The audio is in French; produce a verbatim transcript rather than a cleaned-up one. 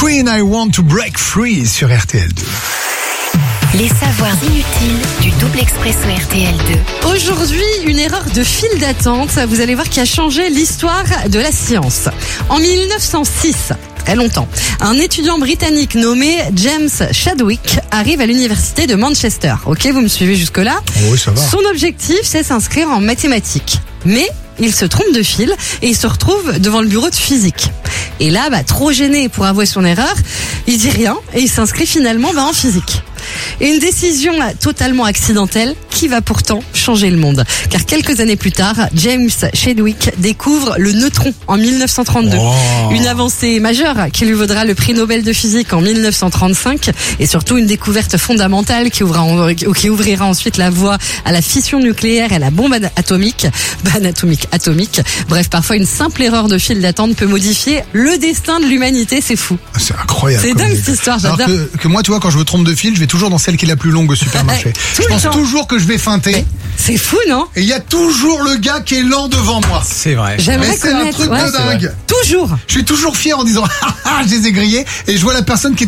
Queen, I Want to Break Free sur R T L deux. Les savoirs inutiles du double expresso R T L deux. Aujourd'hui, une erreur de file d'attente, vous allez voir, qui a changé l'histoire de la science. En mille neuf cent six, très longtemps, un étudiant britannique nommé James Chadwick arrive à l'université de Manchester. Ok, vous me suivez jusque-là ? Oui, ça va. Son objectif, c'est s'inscrire en mathématiques. Mais il se trompe de file et il se retrouve devant le bureau de physique. Et là, bah, trop gêné pour avouer son erreur, il dit rien et il s'inscrit finalement bah, en physique. Et une décision totalement accidentelle qui va pourtant changer le monde. Car quelques années plus tard, James Chadwick découvre le neutron en mille neuf cent trente-deux. Oh. Une avancée majeure qui lui vaudra le prix Nobel de physique en mille neuf cent trente-cinq. Et surtout une découverte fondamentale qui ouvrira, qui ouvrira ensuite la voie à la fission nucléaire et à la bombe atomique. Bah, atomique, atomique. Bref, parfois une simple erreur de file d'attente peut modifier le destin de l'humanité. C'est fou. C'est incroyable. C'est dingue cette histoire, j'adore. Alors que, que moi, tu vois, quand je me trompe de fil, je vais toujours dans celle qui est la plus longue au supermarché. Tout Je le pense temps. toujours que je vais feinter. Mais c'est fou, non? Et il y a toujours le gars qui est lent devant moi. C'est vrai. J'aimerais Mais c'est un connaître. truc ouais. de dingue. Toujours. Je suis toujours fier en disant, ah, ah, je les ai grillés. Et je vois la personne qui est